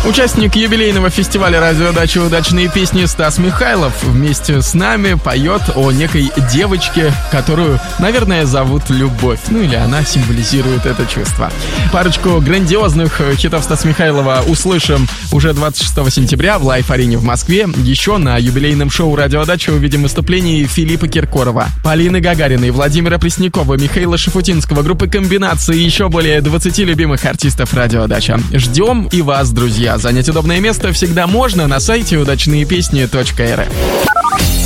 Участник юбилейного фестиваля радиодачи «Удачные песни» Стас Михайлов вместе с нами поет о некой девочке, которую, наверное, зовут Любовь. Ну или она символизирует это чувство. Парочку грандиозных хитов Стаса Михайлова услышим уже 26 сентября в Лайф-арене в Москве. Еще на юбилейном шоу «Радиодача» увидим выступление Филиппа Киркорова, Полины Гагариной, Владимира Преснякова, Михаила Шафутинского, группы «Комбинации» и еще более 20 любимых артистов «Радиодача». Ждем и вас, друзья. Занять удобное место всегда можно на сайте удачныепесни.рф.